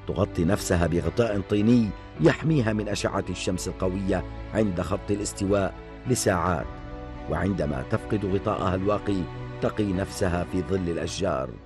تغطي نفسها بغطاء طيني يحميها من أشعة الشمس القوية عند خط الاستواء لساعات، وعندما تفقد غطاءها الواقي تقي نفسها في ظل الأشجار.